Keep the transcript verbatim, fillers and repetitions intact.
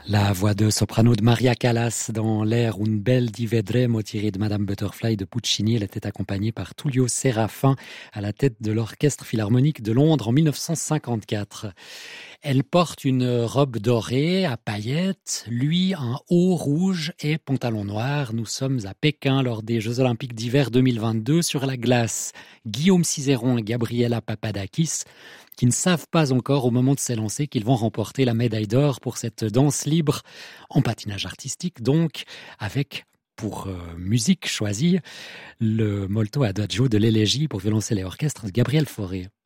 La voix de soprano de Maria Callas dans l'air Un bel di vedremo tiré de Madame Butterfly de Puccini. Elle était accompagnée par Tullio Serafin à la tête de l'Orchestre Philharmonique de Londres en mille neuf cent cinquante-quatre. Elle porte une robe dorée à paillettes, lui un haut rouge et pantalon noir. Nous sommes à Pékin lors des Jeux Olympiques d'hiver deux mille vingt-deux sur la glace. Guillaume Cizeron et Gabriela Papadakis qui ne savent pas encore au moment de s'élancer qu'ils vont remporter la médaille d'or pour cette danse libre en patinage artistique, donc avec pour euh, musique choisie le molto adagio de l'élégie pour violoncelle et orchestre de Gabriel Fauré.